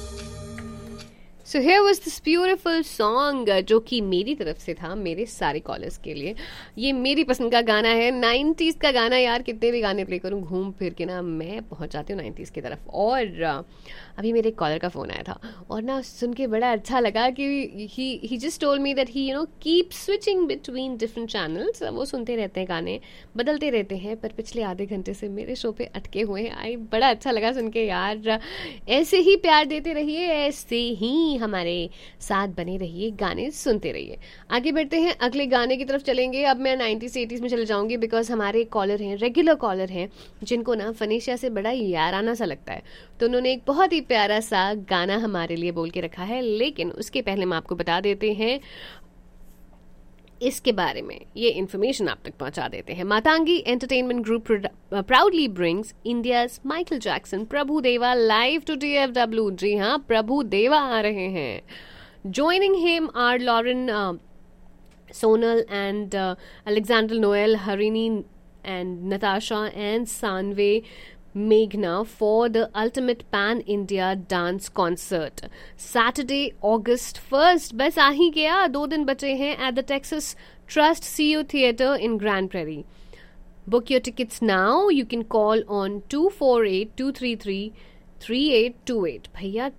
So here was this beautiful song जो कि मेरी तरफ से था मेरे सारे कॉलर्स के लिए. ये मेरी पसंद का गाना है, 90s का गाना. यार कितने भी गाने प्ले करूँ घूम फिर के ना मैं पहुंच जाती हूँ 90s की तरफ. और अभी मेरे कॉलर का फ़ोन आया था और ना सुन के बड़ा अच्छा लगा कि ही just told me that he keep switching between different channels. वो सुनते रहते हैं गाने, बदलते रहते हैं, पर पिछले आधे घंटे से मेरे शो पे अटके हुए हैं. आई बड़ा अच्छा लगा सुन के यार. ऐसे ही प्यार देते रहिए, ऐसे ही हमारे साथ बने रहिए, गाने सुनते रहिए. आगे बढ़ते हैं, अगले गाने की तरफ चलेंगे. अब मैं 90s 80s में चले जाऊंगी बिकॉज हमारे कॉलर हैं, रेगुलर कॉलर हैं, जिनको ना फनीशिया से बड़ा याराना सा लगता है. तो उन्होंने एक बहुत ही प्यारा सा गाना हमारे लिए बोल के रखा है. लेकिन उसके पहले हम आपको बता देते हैं इसके बारे में, ये इन्फॉर्मेशन आप तक पहुंचा देते हैं. मातांगी entertainment group proudly brings India's Michael Jackson प्रभु देवा लाइव टू DFW. जी हाँ, प्रभु देवा आ रहे हैं. Joining him are Lauren Sonal and Alexander Noel, Harini and Natasha and Sanve Meghna for the ultimate pan-India dance concert. Saturday, August 1st. बस आ ही गया, 2 दिन बचे हैं at the Texas Trust CU Theatre in Grand Prairie. Book your tickets now. You can call on 248-233-3828. भैया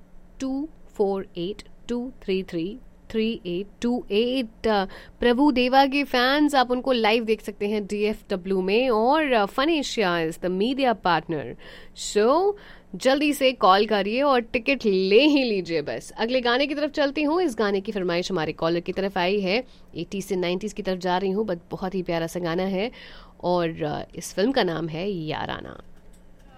248-233-3828. प्रभु देवा के fans आप उनको लाइव देख सकते हैं DFW में, और फनीशिया इज द मीडिया पार्टनर. सो जल्दी से कॉल करिए और टिकट ले ही लीजिए. बस अगले गाने की तरफ चलती हूँ. इस गाने की फरमाइश हमारे कॉलर की तरफ आई है. 80s से 90s की तरफ जा रही हूँ, बट बहुत ही प्यारा सा गाना है और इस फिल्म का नाम है याराना.